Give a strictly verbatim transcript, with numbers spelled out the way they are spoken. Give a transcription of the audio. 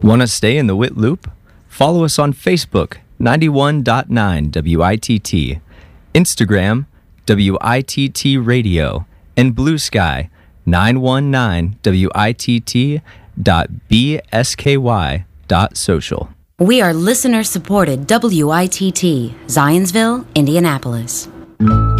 Want to stay in the W I T loop? Follow us on Facebook, ninety-one point nine W I T T, Instagram, W I T T Radio, and Blue Sky, nine one nine W I T T dot B S K Y dot social. We are listener-supported W I T T, Zionsville, Indianapolis.